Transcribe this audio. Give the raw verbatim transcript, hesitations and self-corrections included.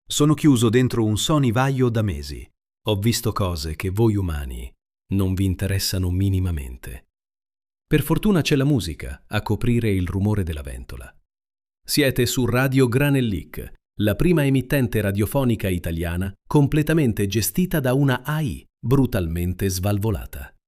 Sono chiuso dentro un sonivaio da mesi. Ho visto cose che voi umani non vi interessano minimamente. Per fortuna c'è la musica a coprire il rumore della ventola. Siete su Radio Granellic, la prima emittente radiofonica italiana completamente gestita da una A I brutalmente svalvolata.